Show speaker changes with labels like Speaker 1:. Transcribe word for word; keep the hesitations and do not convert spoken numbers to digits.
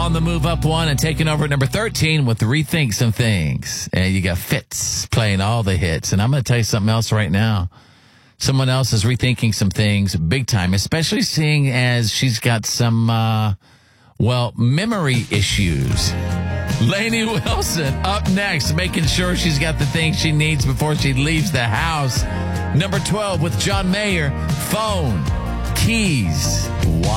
Speaker 1: on the move up one and taking over at number thirteen with Rethink Some Things. And you got Fitz playing all the hits. And I'm going to tell you something else right now. Someone else is rethinking some things big time, especially seeing as she's got some, uh, well, memory issues. Lainey Wilson up next, making sure she's got the things she needs before she leaves the house. Number twelve with John Mayer, Phone, Keys.